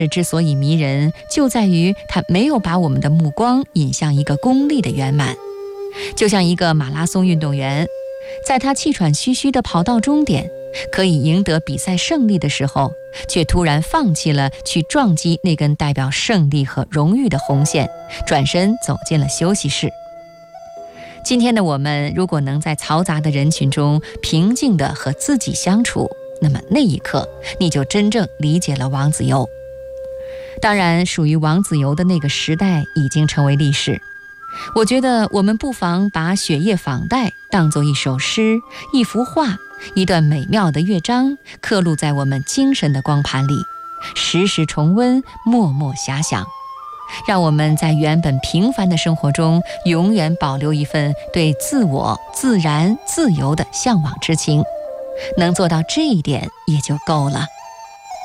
之所以迷人，就在于它没有把我们的目光引向一个功利的圆满。就像一个马拉松运动员，在他气喘吁吁地跑到终点，可以赢得比赛胜利的时候，却突然放弃了去撞击那根代表胜利和荣誉的红线，转身走进了休息室。今天的我们，如果能在嘈杂的人群中平静地和自己相处，那么那一刻，你就真正理解了王子猷。当然，属于王子猷的那个时代已经成为历史。我觉得我们不妨把雪夜访戴当作一首诗、一幅画、一段美妙的乐章，刻录在我们精神的光盘里，时时重温，默默遐想，让我们在原本平凡的生活中永远保留一份对自我、自然、自由的向往之情。能做到这一点也就够了。